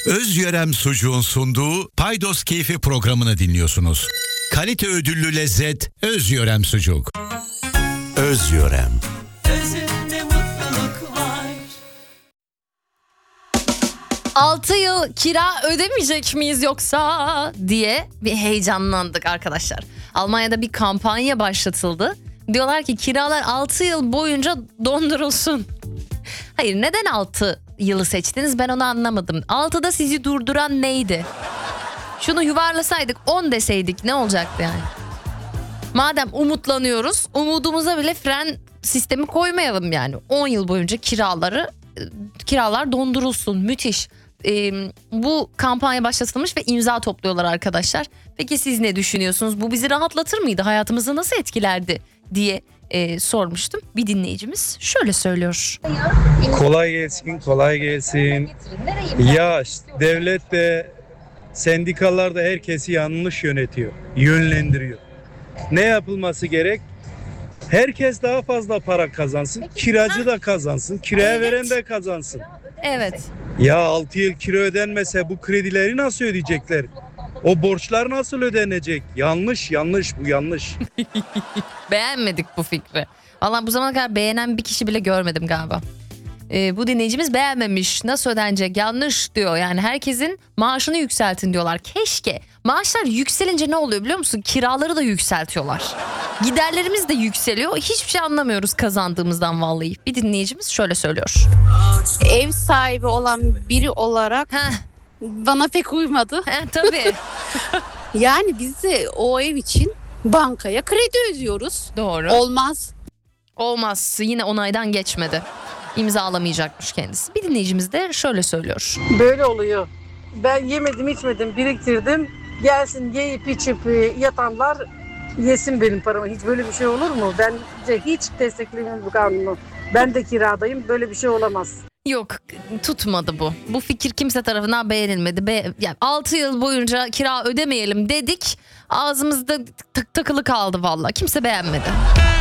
Özyörem Sucuğun sunduğu Paydos Keyfi programını dinliyorsunuz. Kalite ödüllü lezzet Özyörem Sucuk. Özyörem. Özünde mutluluk var. 6 yıl kira ödemeyecek miyiz yoksa diye bir heyecanlandık arkadaşlar. Almanya'da bir kampanya başlatıldı. Diyorlar ki kiralar 6 yıl boyunca dondurulsun. Hayır, neden 6 yılı seçtiniz, ben onu anlamadım. 6'da sizi durduran neydi? Şunu yuvarlasaydık 10 deseydik ne olacaktı yani? Madem umutlanıyoruz, umudumuza bile fren sistemi koymayalım yani. 10 yıl boyunca kiralar dondurulsun. Müthiş. Bu kampanya başlatılmış ve imza topluyorlar arkadaşlar. Peki siz ne düşünüyorsunuz? Bu bizi rahatlatır mıydı? Hayatımızı nasıl etkilerdi diye sormuştum. Bir dinleyicimiz şöyle söylüyor. Kolay gelsin, kolay gelsin. Ya devlet de sendikalar da herkesi yanlış yönetiyor, yönlendiriyor. Ne yapılması gerek? Herkes daha fazla para kazansın, kiracı da kazansın, kiraya veren de kazansın. Evet. Ya 6 yıl kira ödenmese bu kredileri nasıl ödeyecekler? O borçlar nasıl ödenecek? Yanlış, bu yanlış. Beğenmedik bu fikri. Valla bu zamana kadar beğenen bir kişi bile görmedim galiba. Bu dinleyicimiz beğenmemiş. Nasıl ödenecek? Yanlış diyor. Yani herkesin maaşını yükseltin diyorlar. Keşke. Maaşlar yükselince ne oluyor biliyor musun? Kiraları da yükseltiyorlar. Giderlerimiz de yükseliyor. Hiçbir şey anlamıyoruz kazandığımızdan vallahi. Bir dinleyicimiz şöyle söylüyor. Ev sahibi olan biri olarak bana pek uymadı. Tabii. Yani biz de o ev için bankaya kredi ödüyoruz. Doğru. Olmaz. Yine onaydan geçmedi. İmzalamayacakmış kendisi. Bir dinleyicimiz de şöyle söylüyor. Böyle oluyor. Ben yemedim içmedim biriktirdim. Gelsin yiyip içip yatanlar yesin benim paramı. Hiç böyle bir şey olur mu? Bence hiç desteklemiyorum bu kanunu. Ben de kiradayım. Böyle bir şey olamaz. Yok, tutmadı bu. Bu fikir kimse tarafından beğenilmedi. Yani 6 yıl boyunca kira ödemeyelim dedik. Ağzımızda takılı kaldı vallahi. Kimse beğenmedi.